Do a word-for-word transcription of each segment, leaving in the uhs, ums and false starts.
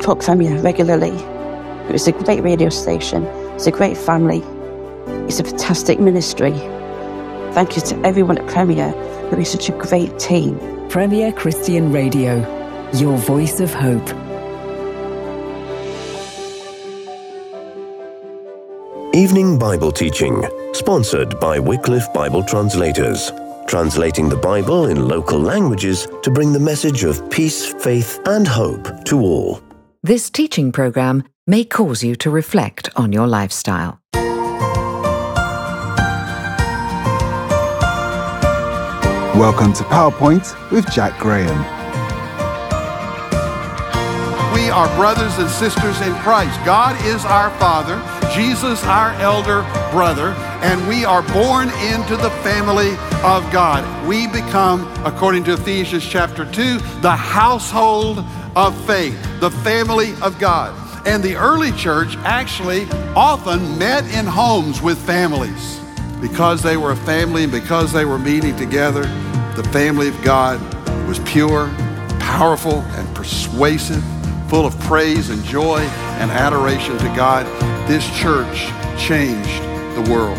support Premier regularly. It's a great radio station. It's a great family. It's a fantastic ministry. Thank you to everyone at Premier, who is such a great team. Premier Christian Radio, your voice of hope. Evening Bible Teaching, sponsored by Wycliffe Bible Translators, translating the Bible in local languages to bring the message of peace, faith, and hope to all. This teaching program may cause you to reflect on your lifestyle. Welcome to PowerPoint with Jack Graham. We are brothers and sisters in Christ. God is our Father, Jesus our elder brother, and we are born into the family of God. We become, according to Ephesians chapter two, the household of faith, the family of God. And the early church actually often met in homes with families. Because they were a family and because they were meeting together, the family of God was pure, powerful, and persuasive, full of praise and joy and adoration to God. This church changed the world.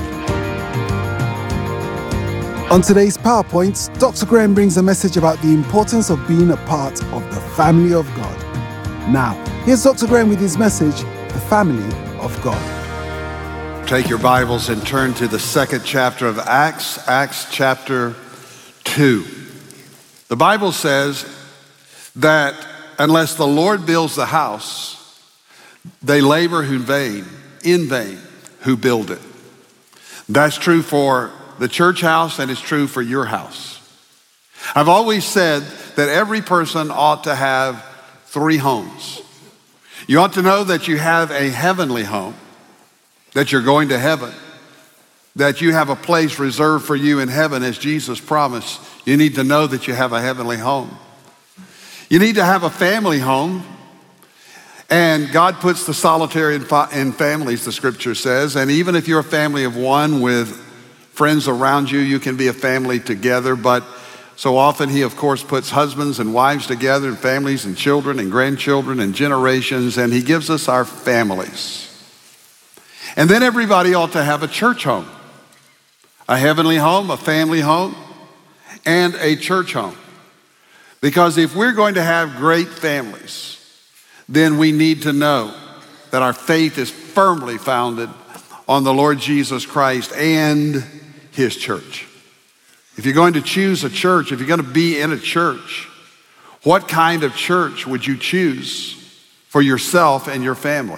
On today's PowerPoint, Doctor Graham brings a message about the importance of being a part of the family of God. Now, here's Doctor Graham with his message, The Family of God. Take your Bibles and turn to the second chapter of Acts, Acts chapter two. The Bible says that unless the Lord builds the house, they labor in vain, in vain who build it. That's true for the church house and it's true for your house. I've always said that every person ought to have three homes. You ought to know that you have a heavenly home, that you're going to heaven, that you have a place reserved for you in heaven as Jesus promised. You need to know that you have a heavenly home. You need to have a family home, and God puts the solitary in, fa- in families, the scripture says, and even if you're a family of one with friends around you, you can be a family together, but so often he, of course, puts husbands and wives together and families and children and grandchildren and generations, and he gives us our families. And then everybody ought to have a church home, a heavenly home, a family home, and a church home. Because if we're going to have great families, then we need to know that our faith is firmly founded on the Lord Jesus Christ and his church. If you're going to choose a church, if you're going to be in a church, what kind of church would you choose for yourself and your family?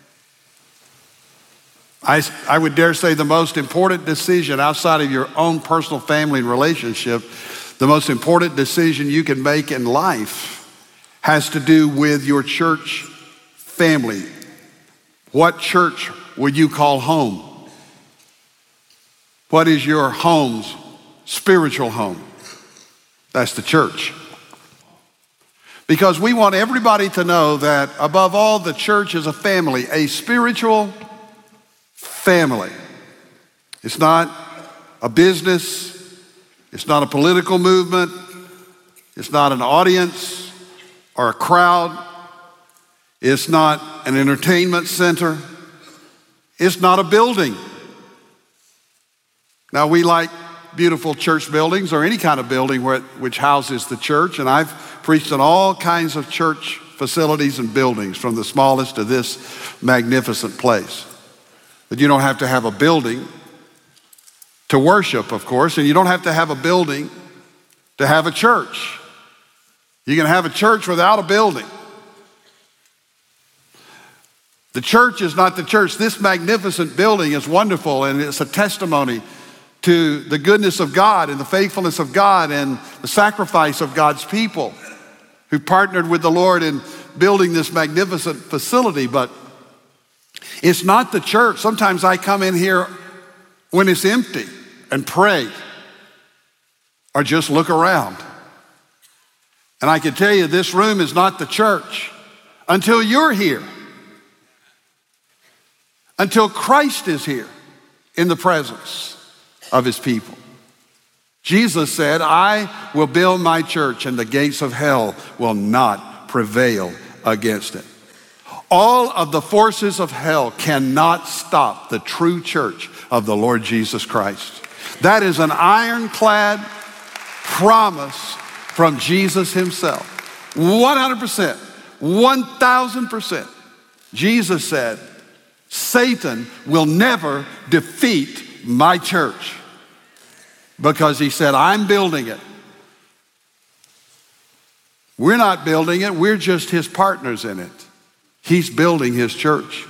I, I would dare say the most important decision outside of your own personal family and relationship, the most important decision you can make in life has to do with your church family. What church would you call home? What is your home's spiritual home? That's the church. Because we want everybody to know that above all, the church is a family, a spiritual family. It's not a business. It's not a political movement. It's not an audience or a crowd. It's not an entertainment center. It's not a building. Now, we like beautiful church buildings or any kind of building where it, which houses the church, and I've preached in all kinds of church facilities and buildings, from the smallest to this magnificent place. But you don't have to have a building to worship, of course, and you don't have to have a building to have a church. You can have a church without a building. The church is not the church. This magnificent building is wonderful, and it's a testimony to the goodness of God and the faithfulness of God and the sacrifice of God's people who partnered with the Lord in building this magnificent facility. But it's not the church. Sometimes I come in here when it's empty and pray or just look around. And I can tell you this room is not the church until you're here, until Christ is here in the presence of his people. Jesus said, I will build my church and the gates of hell will not prevail against it. All of the forces of hell cannot stop the true church of the Lord Jesus Christ. That is an ironclad promise from Jesus himself. one hundred percent, one thousand percent. Jesus said, Satan will never defeat my church, because he said, I'm building it. We're not building it, we're just his partners in it. He's building his church.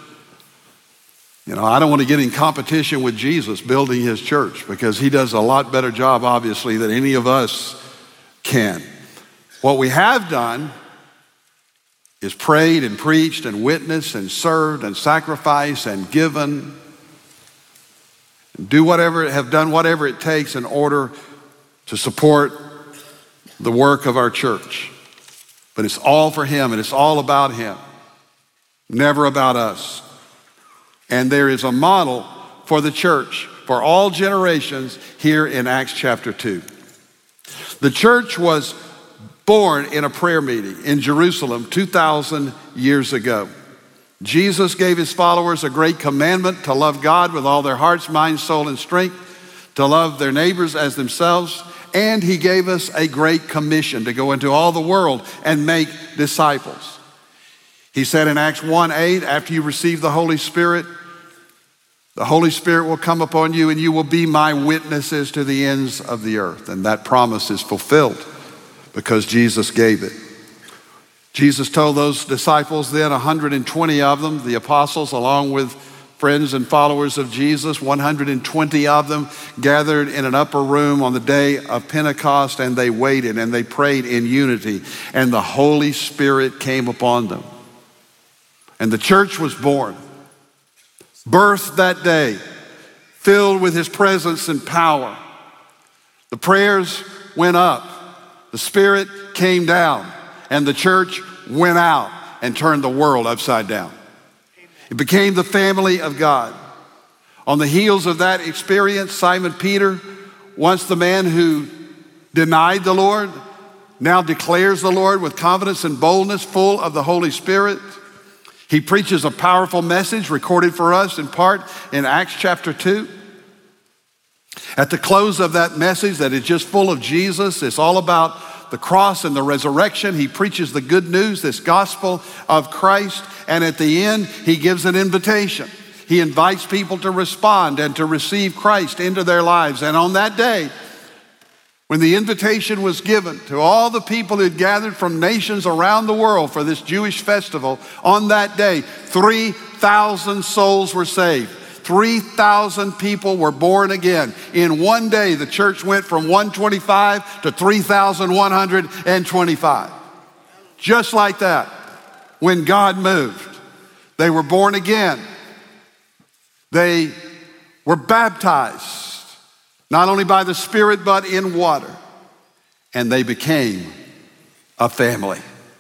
You know, I don't want to get in competition with Jesus building his church, because he does a lot better job, obviously, than any of us can. What we have done is prayed and preached and witnessed and served and sacrificed and given, and do whatever, have done whatever it takes in order to support the work of our church. But it's all for him, and it's all about him, never about us. And there is a model for the church for all generations here in Acts chapter two. The church was born in a prayer meeting in Jerusalem two thousand years ago. Jesus gave his followers a great commandment to love God with all their hearts, mind, soul, and strength, to love their neighbors as themselves, and he gave us a great commission to go into all the world and make disciples. He said in Acts one eight, after you receive the Holy Spirit, the Holy Spirit will come upon you and you will be my witnesses to the ends of the earth. And that promise is fulfilled because Jesus gave it. Jesus told those disciples then, one hundred twenty of them, the apostles, along with friends and followers of Jesus, one hundred twenty of them gathered in an upper room on the day of Pentecost, and they waited and they prayed in unity, and the Holy Spirit came upon them. And the church was born, birthed that day, filled with his presence and power. The prayers went up, the Spirit came down, and the church went out and turned the world upside down. It became the family of God. On the heels of that experience, Simon Peter, once the man who denied the Lord, now declares the Lord with confidence and boldness, full of the Holy Spirit. He preaches a powerful message recorded for us in part in Acts chapter two. At the close of that message that is just full of Jesus, it's all about the cross and the resurrection. He preaches the good news, this gospel of Christ. And at the end, he gives an invitation. He invites people to respond and to receive Christ into their lives. And on that day, when the invitation was given to all the people who had gathered from nations around the world for this Jewish festival, on that day, three thousand souls were saved. three thousand people were born again. In one day, the church went from one hundred twenty-five to three thousand one hundred twenty-five. Just like that, when God moved, they were born again. They were baptized, not only by the Spirit, but in water. And they became a family.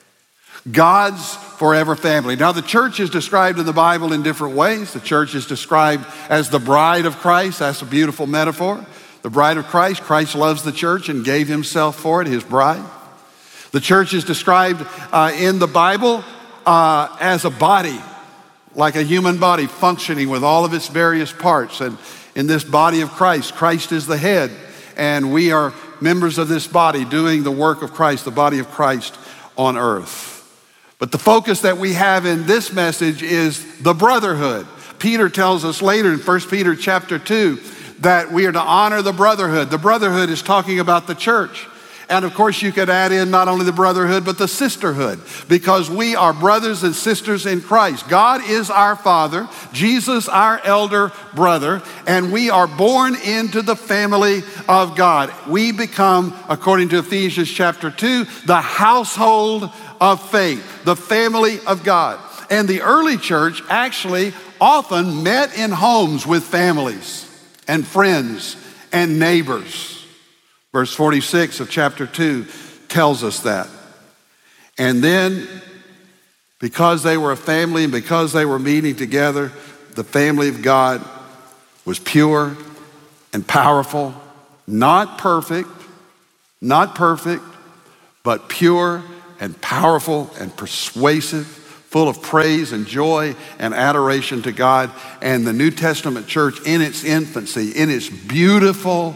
God's forever family. Now, the church is described in the Bible in different ways. The church is described as the bride of Christ. That's a beautiful metaphor. The bride of Christ. Christ loves the church and gave himself for it, his bride. The church is described uh, in the Bible uh, as a body, like a human body functioning with all of its various parts. And in this body of Christ, Christ is the head, and we are members of this body doing the work of Christ, the body of Christ on earth. But the focus that we have in this message is the brotherhood. Peter tells us later in First Peter chapter two that we are to honor the brotherhood. The brotherhood is talking about the church. And of course, you could add in not only the brotherhood, but the sisterhood, because we are brothers and sisters in Christ. God is our Father, Jesus our elder brother, and we are born into the family of God. We become, according to Ephesians chapter two, the household of faith, the family of God. And the early church actually often met in homes with families and friends and neighbors. Verse forty-six of chapter two tells us that. And then, because they were a family and because they were meeting together, the family of God was pure and powerful, not perfect, not perfect, but pure and powerful and persuasive, full of praise and joy and adoration to God. And the New Testament church in its infancy, in its beautiful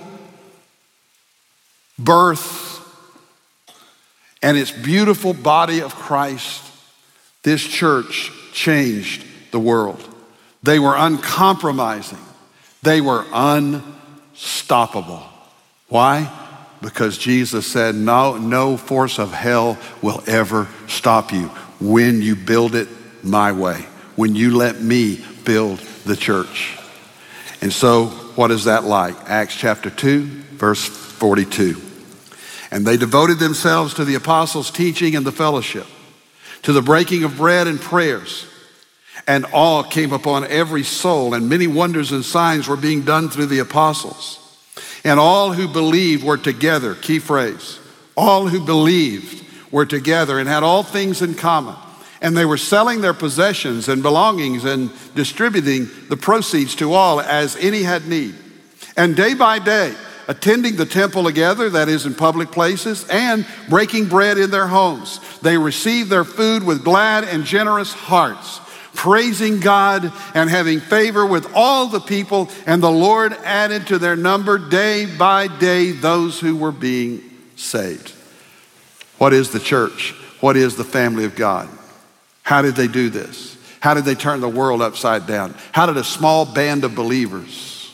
birth and its beautiful body of Christ, this church changed the world. They were uncompromising. They were unstoppable. Why? Because Jesus said, no, no force of hell will ever stop you when you build it my way, when you let me build the church. And so what is that like? Acts chapter two, verse forty-two. And they devoted themselves to the apostles' teaching and the fellowship, to the breaking of bread and prayers. And awe came upon every soul, and many wonders and signs were being done through the apostles. And all who believed were together, key phrase, all who believed were together and had all things in common. And they were selling their possessions and belongings and distributing the proceeds to all as any had need. And day by day, attending the temple together, that is in public places, and breaking bread in their homes, they received their food with glad and generous hearts, praising God and having favor with all the people. And the Lord added to their number day by day those who were being saved. What is the church? What is the family of God? How did they do this? How did they turn the world upside down? How did a small band of believers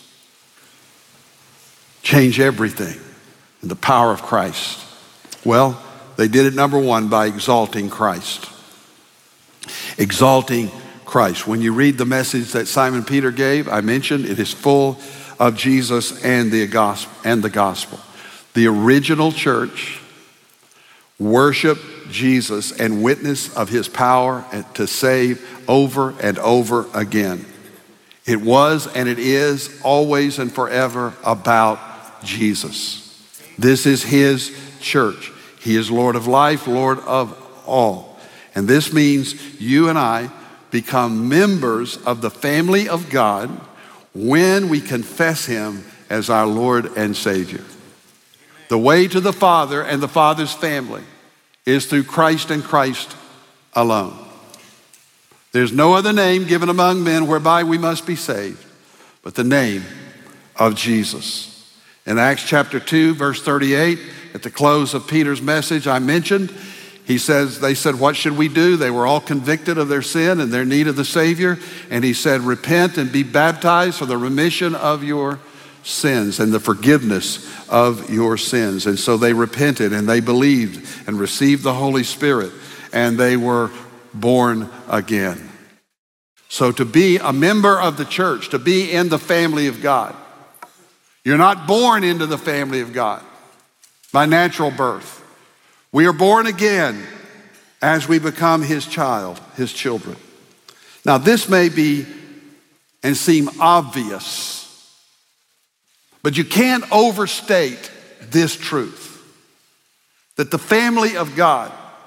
change everything in the power of Christ? Well, they did it, number one, by exalting Christ. Exalting Christ. When you read the message that Simon Peter gave, I mentioned it is full of Jesus and the gospel. And the gospel. The original church worshiped Jesus and witness of his power to save over and over again. It was and it is always and forever about Jesus. This is his church. He is Lord of life, Lord of all. And this means you and I become members of the family of God when we confess him as our Lord and Savior. The way to the Father and the Father's family is through Christ and Christ alone. There's no other name given among men whereby we must be saved but the name of Jesus. In Acts chapter two, verse thirty-eight, at the close of Peter's message I mentioned, he says, they said, what should we do? They were all convicted of their sin and their need of the Savior. And he said, repent and be baptized for the remission of your sins and the forgiveness of your sins. And so they repented and they believed and received the Holy Spirit and they were born again. So to be a member of the church, to be in the family of God, you're not born into the family of God by natural birth. We are born again as we become his child, his children. Now this may be and seem obvious, but you can't overstate this truth, that the family of God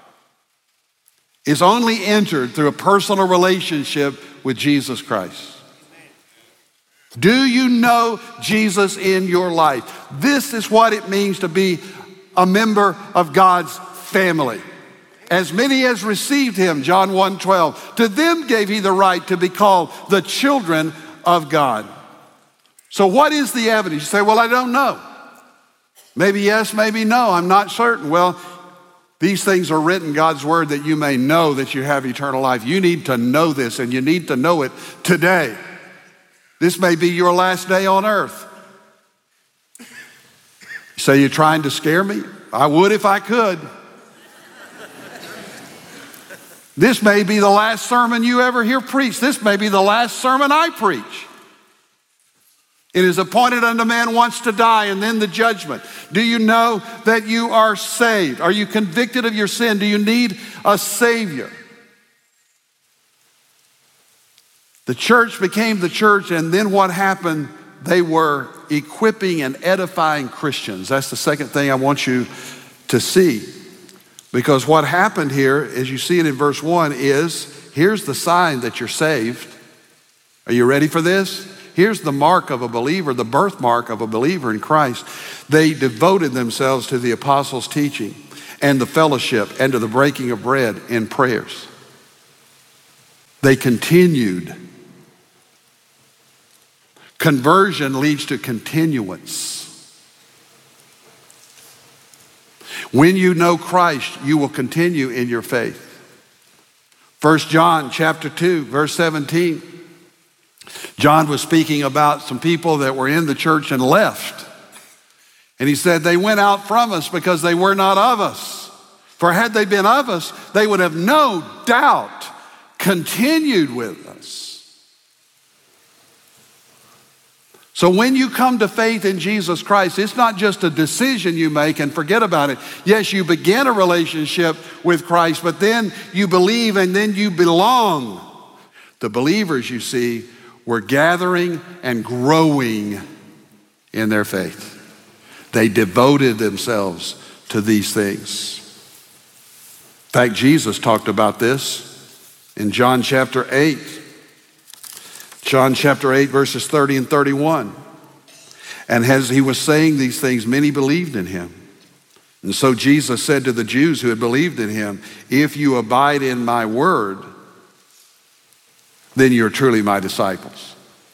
is only entered through a personal relationship with Jesus Christ. Do you know Jesus in your life? This is what it means to be a member of God's family. As many as received him, John one twelve, to them gave he the right to be called the children of God. So what is the evidence? You say, well, I don't know. Maybe yes, maybe no, I'm not certain. Well, these things are written in God's word that you may know that you have eternal life. You need to know this and you need to know it today. This may be your last day on earth. You say you're trying to scare me? I would if I could. This may be the last sermon you ever hear preached. This may be the last sermon I preach. It is appointed unto man once to die and then the judgment. Do you know that you are saved? Are you convicted of your sin? Do you need a Savior? The church became the church, and then what happened? They were equipping and edifying Christians. That's the second thing I want you to see. Because what happened here, as you see it in verse one, is here's the sign that you're saved. Are you ready for this? Here's the mark of a believer, the birthmark of a believer in Christ. They devoted themselves to the apostles' teaching and the fellowship and to the breaking of bread in prayers. They continued. Conversion leads to continuance. When you know Christ, you will continue in your faith. First John chapter two, verse seventeen. John was speaking about some people that were in the church and left. And he said, they went out from us because they were not of us. For had they been of us, they would have no doubt continued with us. So when you come to faith in Jesus Christ, it's not just a decision you make and forget about it. Yes, you begin a relationship with Christ, but then you believe and then you belong. The believers, you see, were gathering and growing in their faith. They devoted themselves to these things. In fact, Jesus talked about this in John chapter eight. John chapter eight, verses thirty and thirty-one. And as he was saying these things, many believed in him. And so Jesus said to the Jews who had believed in him, if you abide in my word, then you're truly my disciples.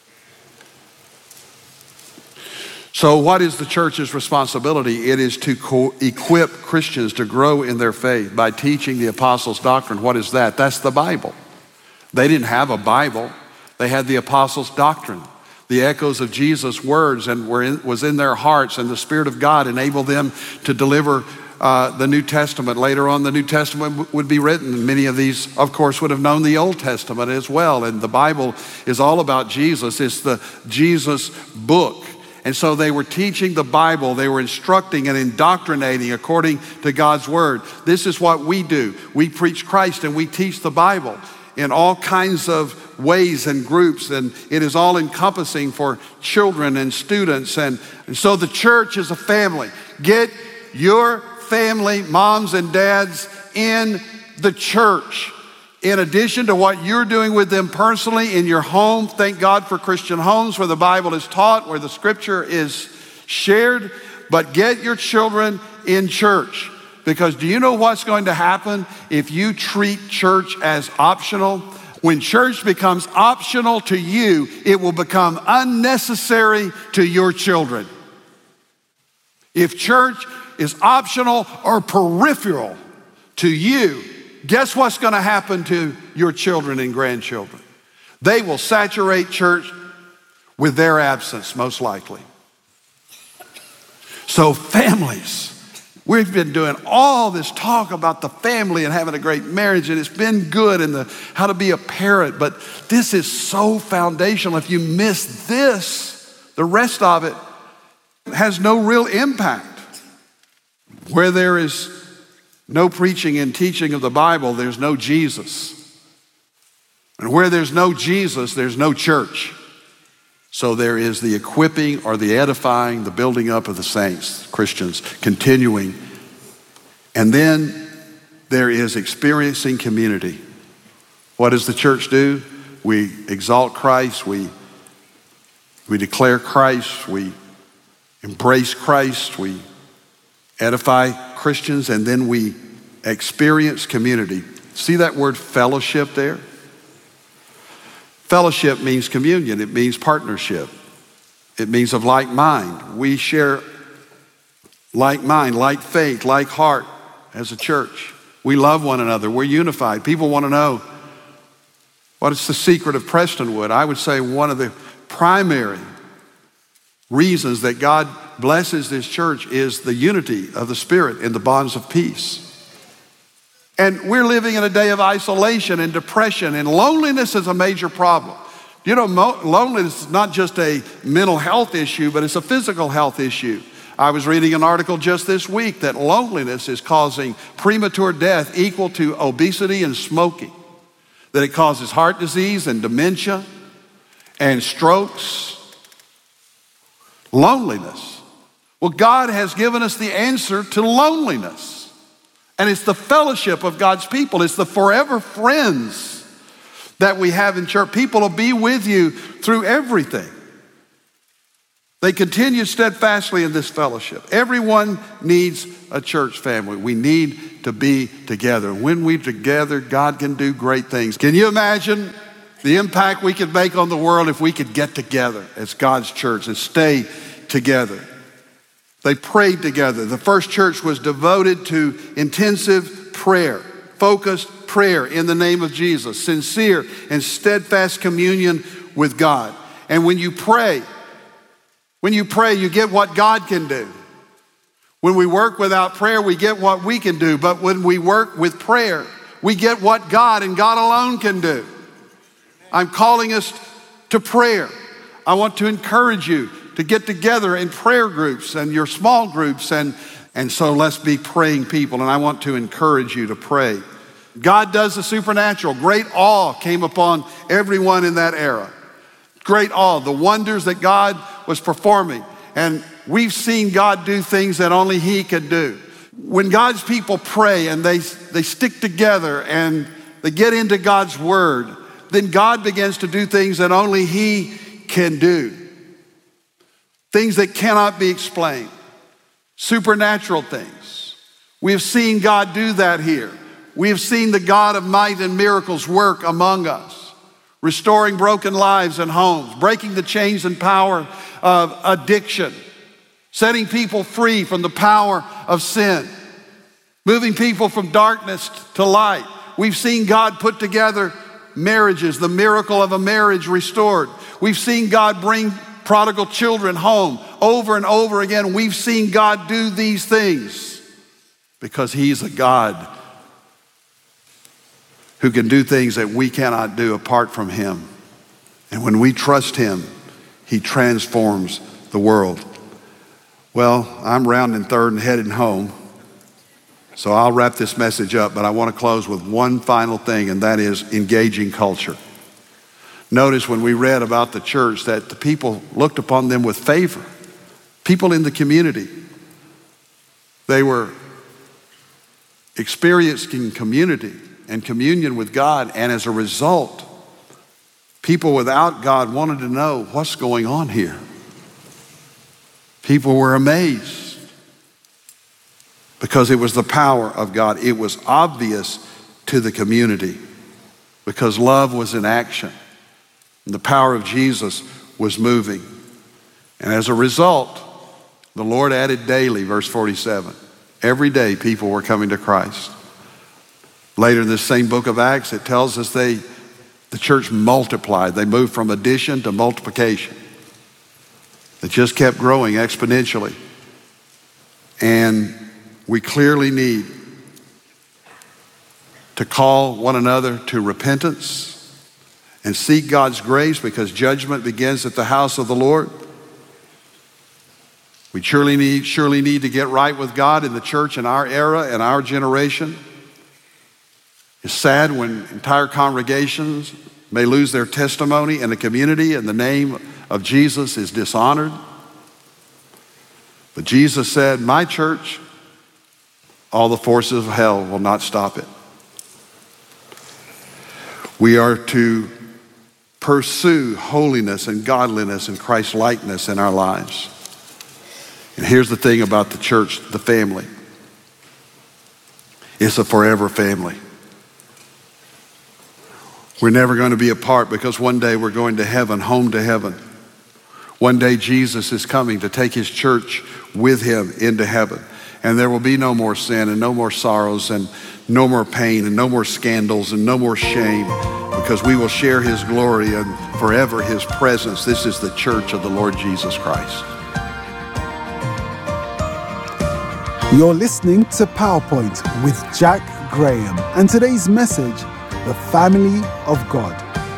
So what is the church's responsibility? It is to co- equip Christians to grow in their faith by teaching the apostles' doctrine. What is that? That's the Bible. They didn't have a Bible. They had the apostles' doctrine, the echoes of Jesus' words, and were in, was in their hearts, and the Spirit of God enabled them to deliver uh, the New Testament. Later on, the New Testament w- would be written. Many of these, of course, would have known the Old Testament as well, and the Bible is all about Jesus. It's the Jesus book. And so they were teaching the Bible. They were instructing and indoctrinating according to God's word. This is what we do. We preach Christ and we teach the Bible in all kinds of ways and groups, and it is all encompassing for children and students. And, and so the church is a family. Get your family, moms and dads, in the church. In addition to what you're doing with them personally in your home, thank God for Christian homes where the Bible is taught, where the scripture is shared, but get your children in church. Because do you know what's going to happen if you treat church as optional? When church becomes optional to you, it will become unnecessary to your children. If church is optional or peripheral to you, guess what's going to happen to your children and grandchildren? They will saturate church with their absence, most likely. So families, we've been doing all this talk about the family and having a great marriage, and it's been good, and the how to be a parent, but this is so foundational. If you miss this, the rest of it has no real impact. Where there is no preaching and teaching of the Bible, there's no Jesus. And where there's no Jesus, there's no church. So there is the equipping or the edifying, the building up of the saints, Christians, continuing. And then there is experiencing community. What does the church do? We exalt Christ, we, we declare Christ, we embrace Christ, we edify Christians, and then we experience community. See that word fellowship there? Fellowship means communion. It means partnership. It means of like mind. We share like mind, like faith, like heart as a church. We love one another. We're unified. People want to know, what is the secret of Prestonwood? I would say one of the primary reasons that God blesses this church is the unity of the Spirit in the bonds of peace. And we're living in a day of isolation and depression, and loneliness is a major problem. You know, mo- loneliness is not just a mental health issue, but it's a physical health issue. I was reading an article just this week that loneliness is causing premature death equal to obesity and smoking, that it causes heart disease and dementia and strokes. Loneliness. Well, God has given us the answer to loneliness. And it's the fellowship of God's people. It's the forever friends that we have in church. People will be with you through everything. They continue steadfastly in this fellowship. Everyone needs a church family. We need to be together. When we're together, God can do great things. Can you imagine The impact we could make on the world if we could get together as God's church and stay together. They prayed together. The first church was devoted to intensive prayer, focused prayer in the name of Jesus, sincere and steadfast communion with God. And when you pray, when you pray, you get what God can do. When we work without prayer, we get what we can do. But when we work with prayer, we get what God and God alone can do. I'm calling us to prayer. I want to encourage you to get together in prayer groups and your small groups. And, and so let's be praying people. And I want to encourage you to pray. God does the supernatural. Great awe came upon everyone in that era. Great awe, the wonders that God was performing. And we've seen God do things that only He could do. When God's people pray and they, they stick together and they get into God's word, then God begins to do things that only He can do. Things that cannot be explained. Supernatural things. We have seen God do that here. We have seen the God of might and miracles work among us, restoring broken lives and homes, breaking the chains and power of addiction, setting people free from the power of sin, moving people from darkness to light. We've seen God put together marriages, the miracle of a marriage restored. We've seen God bring prodigal children home over and over again. We've seen God do these things because He's a God who can do things that we cannot do apart from Him. And when we trust Him, He transforms the world. Well, I'm rounding third and heading home, so I'll wrap this message up, but I want to close with one final thing, and that is engaging culture. Notice when we read about the church that the people looked upon them with favor. People in the community. They were experiencing community and communion with God, and as a result, people without God wanted to know what's going on here. People were amazed because it was the power of God. It was obvious to the community because love was in action and the power of Jesus was moving. And as a result, the Lord added daily, verse forty-seven. Every day people were coming to Christ. Later in this same book of Acts, it tells us they, the church multiplied. They moved from addition to multiplication. It just kept growing exponentially. And we clearly need to call one another to repentance and seek God's grace because judgment begins at the house of the Lord. We surely need, surely need to get right with God in the church in our era and our generation. It's sad when entire congregations may lose their testimony and the community and the name of Jesus is dishonored. But Jesus said, my church, all the forces of hell will not stop it. We are to pursue holiness and godliness and Christ-likeness in our lives. And here's the thing about the church, the family. It's a forever family. We're never going to be apart because one day we're going to heaven, home to heaven. One day Jesus is coming to take His church with Him into heaven. And there will be no more sin and no more sorrows and no more pain and no more scandals and no more shame because we will share His glory and forever His presence. This is the church of the Lord Jesus Christ. You're listening to PowerPoint with Jack Graham, and today's message, the family of God.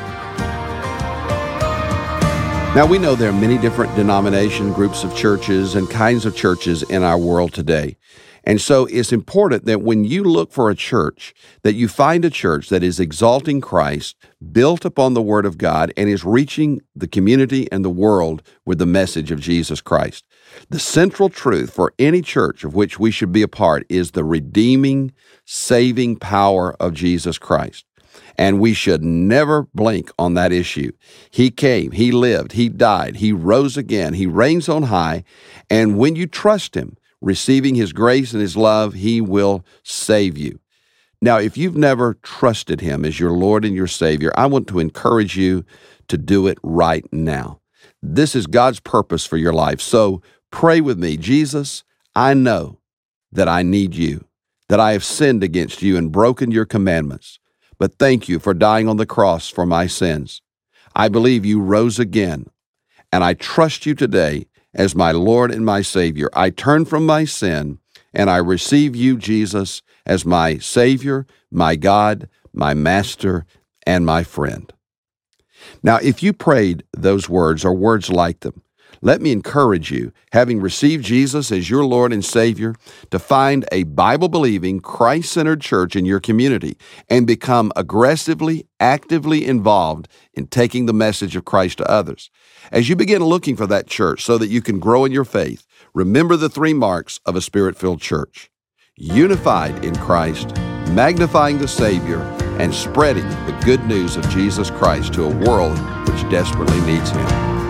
Now, we know there are many different denomination groups of churches and kinds of churches in our world today. And so it's important that when you look for a church, that you find a church that is exalting Christ, built upon the Word of God, and is reaching the community and the world with the message of Jesus Christ. The central truth for any church of which we should be a part is the redeeming, saving power of Jesus Christ. And we should never blink on that issue. He came, He lived, He died, He rose again, He reigns on high, and when you trust Him, receiving His grace and His love, He will save you. Now, if you've never trusted him as your Lord and your Savior, I want to encourage you to do it right now. This is God's purpose for your life. So pray with me. Jesus, I know that I need you, that I have sinned against you and broken your commandments. But thank you for dying on the cross for my sins. I believe you rose again, and I trust you today as my Lord and my Savior. I turn from my sin, and I receive you, Jesus, as my Savior, my God, my Master, and my friend. Now, if you prayed those words or words like them, let me encourage you, having received Jesus as your Lord and Savior, to find a Bible-believing, Christ-centered church in your community and become aggressively, actively involved in taking the message of Christ to others. As you begin looking for that church so that you can grow in your faith, remember the three marks of a Spirit-filled church: unified in Christ, magnifying the Savior, and spreading the good news of Jesus Christ to a world which desperately needs him.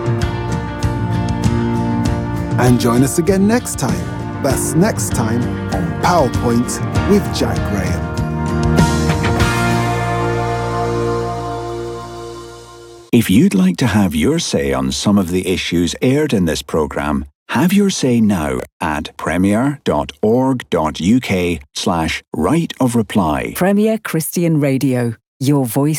And join us again next time. That's next time on PowerPoint with Jack Graham. If you'd like to have your say on some of the issues aired in this programme, have your say now at premier dot org dot uk slash right of reply. Premier Christian Radio, your voice